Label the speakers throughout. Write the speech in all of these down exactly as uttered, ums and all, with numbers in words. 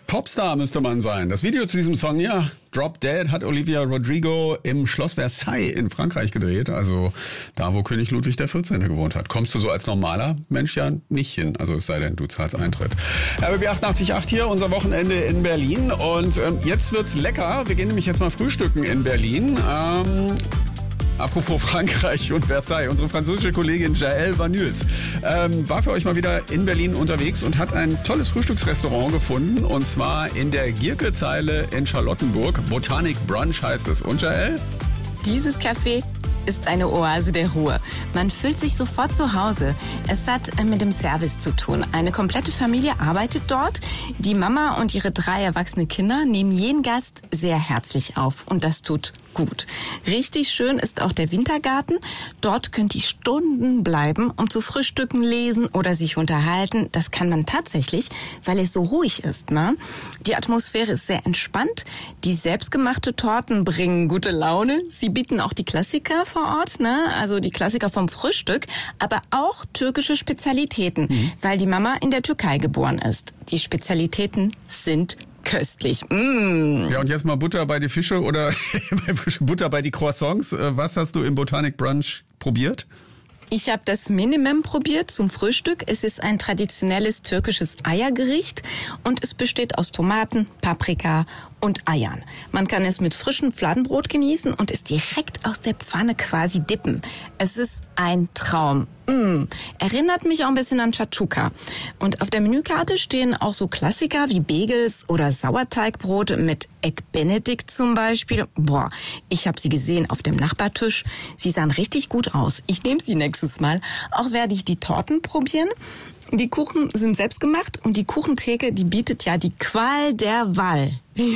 Speaker 1: Popstar müsste man sein. Das Video zu diesem Song, ja, Drop Dead, hat Olivia Rodrigo im Schloss Versailles in Frankreich gedreht. Also da, wo König Ludwig der vierzehnte gewohnt hat. Kommst du so als normaler Mensch ja nicht hin. Also es sei denn, du zahlst Eintritt. R B B achtundachtzig Komma acht hier, unser Wochenende in Berlin. Und ähm, jetzt wird's lecker. Wir gehen nämlich jetzt mal frühstücken in Berlin. Ähm... Apropos Frankreich und Versailles, unsere französische Kollegin Jaël Vanüls ähm, war für euch mal wieder in Berlin unterwegs und hat ein tolles Frühstücksrestaurant gefunden, und zwar in der Gierke-Zeile in Charlottenburg. Botanic Brunch heißt es. Und Jaël?
Speaker 2: Dieses Café ist eine Oase der Ruhe. Man fühlt sich sofort zu Hause. Es hat mit dem Service zu tun. Eine komplette Familie arbeitet dort. Die Mama und ihre drei erwachsene Kinder nehmen jeden Gast sehr herzlich auf. Und das tut gut. Richtig schön ist auch der Wintergarten. Dort könnt ihr Stunden bleiben, um zu frühstücken, lesen oder sich unterhalten. Das kann man tatsächlich, weil es so ruhig ist, ne? Die Atmosphäre ist sehr entspannt. Die selbstgemachte Torten bringen gute Laune. Sie bieten auch die Klassiker vor Ort, ne? Also die Klassiker vom Frühstück, aber auch türkische Spezialitäten, mhm. weil die Mama in der Türkei geboren ist. Die Spezialitäten sind köstlich. Mm.
Speaker 1: Ja, und jetzt mal Butter bei die Fische oder Butter bei die Croissants. Was hast du im Botanic Brunch probiert?
Speaker 2: Ich habe das Minimum probiert zum Frühstück. Es ist ein traditionelles türkisches Eiergericht und es besteht aus Tomaten, Paprika und Eiern. Man kann es mit frischem Fladenbrot genießen und es direkt aus der Pfanne quasi dippen. Es ist ein Traum. Mm. Erinnert mich auch ein bisschen an Chatschuka. Und auf der Menükarte stehen auch so Klassiker wie Bagels oder Sauerteigbrot mit Egg Benedict zum Beispiel. Boah, ich habe sie gesehen auf dem Nachbartisch. Sie sahen richtig gut aus. Ich nehme sie nächstes Mal. Auch werde ich die Torten probieren. Die Kuchen sind selbst gemacht und die Kuchentheke, die bietet ja die Qual der Wahl.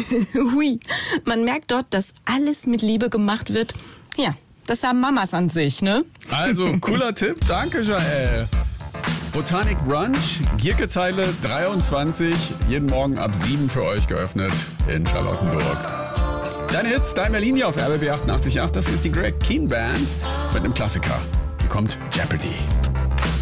Speaker 2: Hui, man merkt dort, dass alles mit Liebe gemacht wird. Ja, das haben Mamas an sich, ne?
Speaker 1: Also, cooler Tipp. Danke, Jaël. Botanic Brunch, Gierke-Zeile dreiundzwanzig, jeden Morgen ab sieben für euch geöffnet in Charlottenburg. Deine Hits, dein Berlin hier auf R B B achtundachtzig Komma acht. Das ist die Greg Keen Band mit einem Klassiker. Hier kommt Jeopardy.